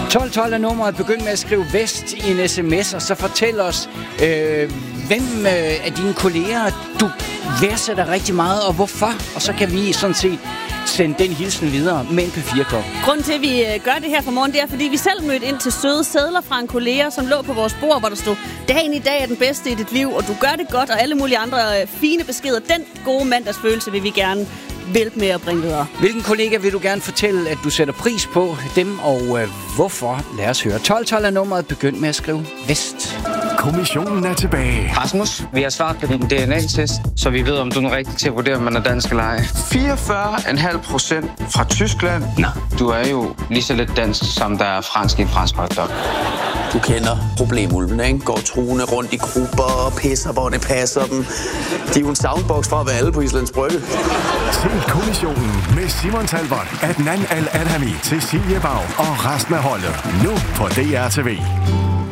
1212 er nummeret. Begynd med at skrive Vest i en sms, og så fortæl os, hvem af dine kolleger du værdsætter rigtig meget, og hvorfor. Og så kan vi sådan set sende den hilsen videre med en P4-kop. Grunden til, at vi gør det her for morgen, det er, fordi vi selv mødte ind til søde sedler fra en kollega, som lå på vores bord, hvor der stod, dagen i dag er den bedste i dit liv, og du gør det godt, og alle mulige andre fine beskeder. Den gode mandagsfølelse vil vi gerne hjælpe med at bringe videre. Hvilken kollega vil du gerne fortælle, at du sætter pris på dem, og hvorfor? Lad os høre. 1212 er nummeret. Begynd med at skrive Vest. Kommissionen er tilbage. Rasmus, vi har svaret på din DNA-test, så vi ved, om du er den rigtige til at vurdere, om man er dansk eller ej. 44,5% fra Tyskland. Nå, du er jo lige så lidt dansk, som der er fransk i en fransk hotdog. Du kender problemulven, ikke? Går truende rundt i grupper og pisser, hvor det passer dem. De er jo en soundbox fra at være alle på Islands Brygge. Se Kommissionen med Simon Talbot, Adnan Al-Adhami, Cecilie Bau og resten af holdet. Nu på DR TV.